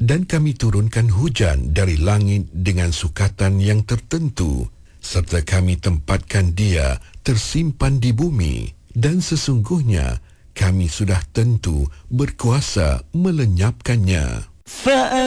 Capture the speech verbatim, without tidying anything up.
Dan kami turunkan hujan dari langit dengan sukatan yang tertentu, serta kami tempatkan dia tersimpan di bumi. Dan sesungguhnya kami sudah tentu berkuasa melenyapkannya.